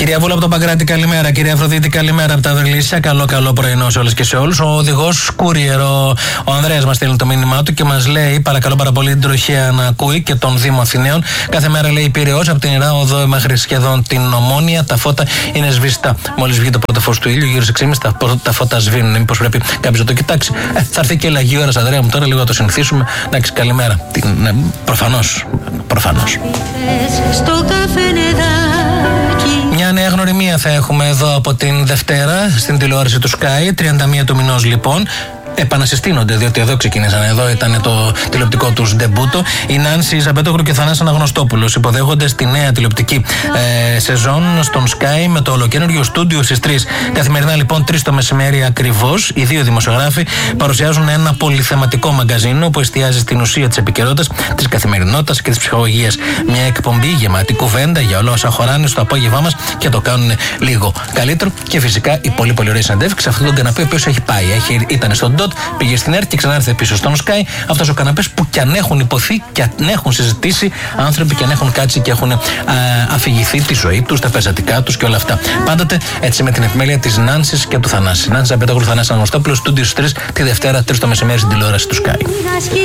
Κυρία Βούλα από τον Παγκράτη, καλημέρα. Κυρία Αφροδίτη, καλημέρα από τα Δελίσια. Καλό πρωινό σε όλες και σε όλους. Ο οδηγός Κούριερο, ο Ανδρέας, μας στέλνει το μήνυμά του και μας λέει: παρακαλώ πάρα πολύ την τροχέα να ακούει και τον Δήμο Αθηναίων. Κάθε μέρα λέει Πειραιώς από την Ιερά Οδό μέχρι σχεδόν την Ομόνια. Τα φώτα είναι σβηστά. Μόλις βγει το πρώτο φως του ήλιου, γύρω στις 6.30 τα φώτα σβήνουν. Μήπως πρέπει κάποιος να το κοιτάξει? Θα έρθει και η λαγή ώρα, Ανδρέα μου, τώρα λίγο να το συνηθίσουμε. Εντάξει, καλημέρα. Ναι, προφανώς. Μια νέα γνωριμία θα έχουμε εδώ από την Δευτέρα στην τηλεόραση του Sky, 31 του μηνός λοιπόν. Επανασυστήνονται, διότι εδώ ξεκίνησαν. Εδώ ήταν το τηλεοπτικό τους ντεμπούτο. Η Νάνση Ζαμπέτογλου και ο Θανάσης Αναγνωστόπουλος υποδέχονται στη νέα τηλεοπτική σεζόν στον Sky με το ολοκαίνουργιο στούντιο στις 3. Καθημερινά λοιπόν 3 το μεσημέρι ακριβώς. Οι δύο δημοσιογράφοι παρουσιάζουν ένα πολυθεματικό μαγκαζίνο που εστιάζει στην ουσία της επικαιρότητας, της καθημερινότητας και της ψυχολογίας. Μια εκπομπή γεμάτη κουβέντα για όλα όσα χωράνε στο απόγευμά μας και το κάνουν λίγο καλύτερο. Και φυσικά η πολύ ωραία συνεντεύξη σε αυτόν τον καναπέ ο οποίος έχει πάει. Ήταν στον πήγε στην ΕΡΤ και ξανάρθε πίσω στον Sky. Αυτός ο καναπές που κι αν έχουν υποθεί και αν έχουν συζητήσει άνθρωποι και αν έχουν κάτσει και έχουν αφηγηθεί τη ζωή τους, τα περιστατικά τους και όλα αυτά. Πάντοτε έτσι με την επιμέλεια της Νάνσης και του Θανάση. Νάνση Ζαμπέτογλου, Θανάσης Αναγνωστόπουλος, στούντιο 3 τη Δευτέρα 3 το μεσημέρι στην τηλεόραση του Sky.